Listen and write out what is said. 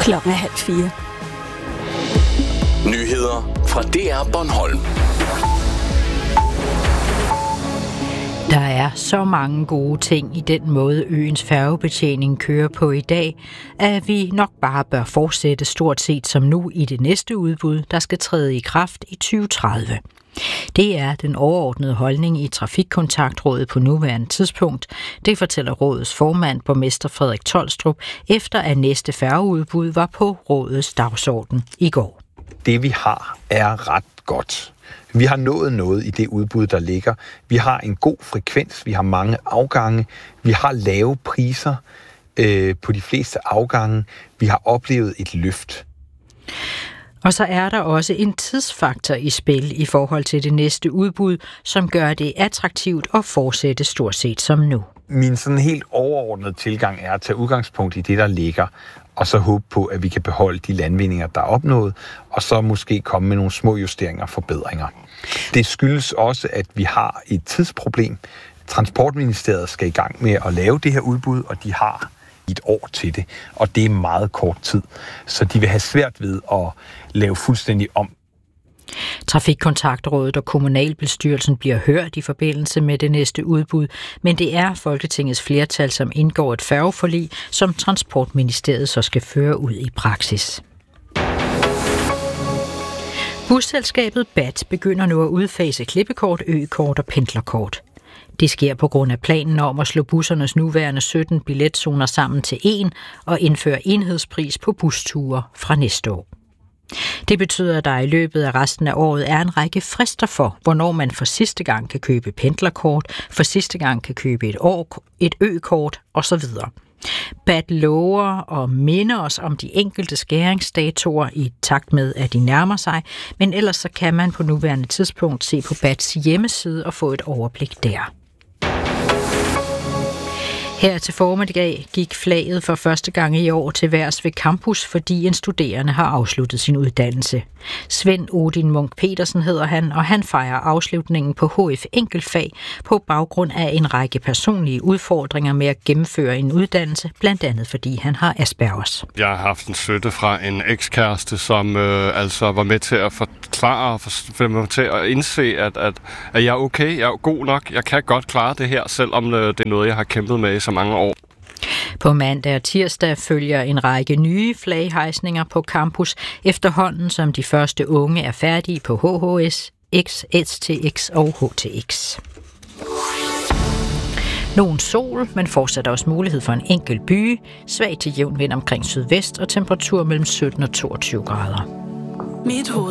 3:30. Nyheder fra DR Bornholm. Der er så mange gode ting i den måde, øens færgebetjening kører på i dag, at vi nok bare bør fortsætte stort set som nu i det næste udbud, der skal træde i kraft i 2030. Det er den overordnede holdning i Trafikkontaktrådet på nuværende tidspunkt. Det fortæller rådets formand, borgmester Frederik Tolstrup, efter at næste færgeudbud var på rådets dagsorden i går. Det vi har er ret godt. Vi har nået noget i det udbud, der ligger. Vi har en god frekvens, vi har mange afgange, vi har lave priser på de fleste afgange. Vi har oplevet et løft. Og så er der også en tidsfaktor i spil i forhold til det næste udbud, som gør det attraktivt at fortsætte stort set som nu. Min sådan helt overordnede tilgang er at tage udgangspunkt i det, der ligger, og så håbe på, at vi kan beholde de landvindinger, der er opnået, og så måske komme med nogle små justeringer og forbedringer. Det skyldes også, at vi har et tidsproblem. Transportministeriet skal i gang med at lave det her udbud, og de har et år til det, og det er meget kort tid. Så de vil have svært ved at lave fuldstændig om. Trafikkontaktrådet og kommunalbestyrelsen bliver hørt i forbindelse med det næste udbud, men det er Folketingets flertal, som indgår et færgeforlig, som Transportministeriet så skal føre ud i praksis. Busselskabet BAT begynder nu at udfase klippekort, økort og pendlerkort. Det sker på grund af planen om at slå bussernes nuværende 17 billetzoner sammen til én og indføre enhedspris på busture fra næste år. Det betyder, at der i løbet af resten af året er en række frister for, hvornår man for sidste gang kan købe pendlerkort, for sidste gang kan købe et økort osv. BAT lover og minder os om de enkelte skæringsdatoer i takt med, at de nærmer sig, men ellers så kan man på nuværende tidspunkt se på BATs hjemmeside og få et overblik der. Her til formiddag gik flaget for første gang i år til værs ved campus, fordi en studerende har afsluttet sin uddannelse. Svend Odin Munk Petersen hedder han, og han fejrer afslutningen på HF Enkeltfag på baggrund af en række personlige udfordringer med at gennemføre en uddannelse, blandt andet fordi han har Aspergers. Jeg har haft en støtte fra en ekskæreste, som altså var med til at forklare og få mig til at indse, at jeg er okay, jeg er god nok, jeg kan godt klare det her, selvom det er noget, jeg har kæmpet med i så mange år. På mandag og tirsdag følger en række nye flaghejsninger på campus, efterhånden som de første unge er færdige på HHS, X, STX og HTX. Nogen sol, men fortsat også mulighed for en enkelt byge, svag til jævn vind omkring sydvest og temperatur mellem 17 og 22 grader.